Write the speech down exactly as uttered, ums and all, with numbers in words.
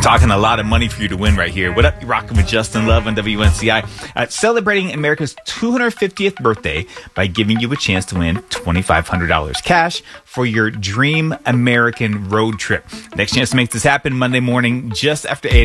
talking a lot of money for you to win right here. What up? You're rocking with Justin Love on W N C I. Uh, celebrating America's two hundred fiftieth birthday by giving you a chance to win twenty-five hundred dollars cash for your dream American road trip. Next chance to make this happen Monday morning just after eight